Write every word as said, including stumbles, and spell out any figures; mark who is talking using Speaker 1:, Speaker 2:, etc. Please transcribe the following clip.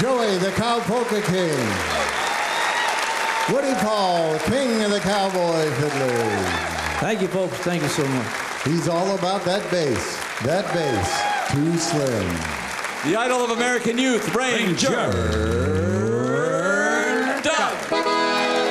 Speaker 1: Joey, the Cow Polka King. Woody Paul, King of the Cowboy Fiddlers.
Speaker 2: Thank you, folks. Thank you so much.
Speaker 1: He's all about that bass. That bass, too slim.
Speaker 3: The idol of American youth, Ranger.